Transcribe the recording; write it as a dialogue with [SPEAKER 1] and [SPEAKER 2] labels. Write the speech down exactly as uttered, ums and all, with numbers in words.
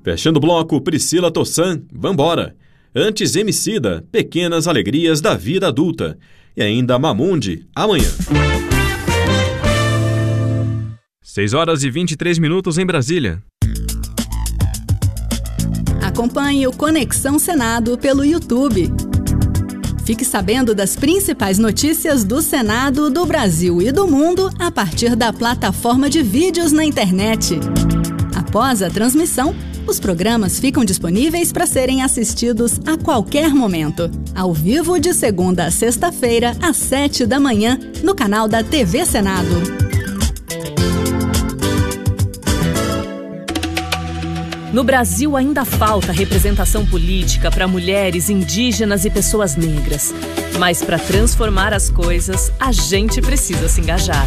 [SPEAKER 1] Fechando o bloco, Priscila Tossan, Vambora. Antes, Emicida, Pequenas Alegrias da Vida Adulta. E ainda Mamundi, Amanhã. seis horas e vinte e três minutos em Brasília.
[SPEAKER 2] Acompanhe o Conexão Senado pelo YouTube. Fique sabendo das principais notícias do Senado, do Brasil e do mundo a partir da plataforma de vídeos na internet. Após a transmissão, os programas ficam disponíveis para serem assistidos a qualquer momento, ao vivo de segunda a sexta-feira, às sete da manhã, no canal da T V Senado.
[SPEAKER 3] No Brasil ainda falta representação política para mulheres, indígenas e pessoas negras. Mas para transformar as coisas, a gente precisa se engajar.